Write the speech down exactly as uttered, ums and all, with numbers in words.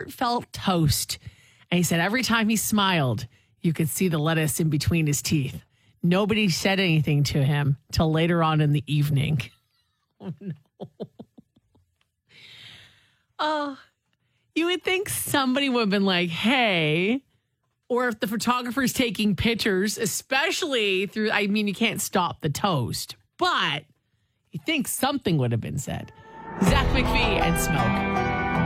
heartfelt toast. And he said every time he smiled, you could see the lettuce in between his teeth. Nobody said anything to him till later on in the evening. Oh, no. Oh, you would think somebody would have been like, hey, or if the photographer's taking pictures, especially through, I mean, you can't stop the toast, but you think something would have been said. Zach McPhee and Smoke.